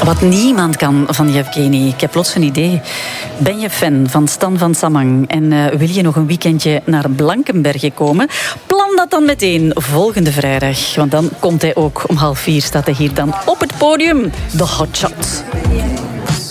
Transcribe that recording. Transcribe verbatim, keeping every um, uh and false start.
Wat niemand kan van Yevgeny. Ik heb plots een idee. Ben je fan van Stan van Samang en uh, wil je nog een weekendje naar Blankenberge komen? Plan dat dan meteen volgende vrijdag. Want dan komt hij ook om half vier, staat hij hier dan op het podium. De Hot Shot.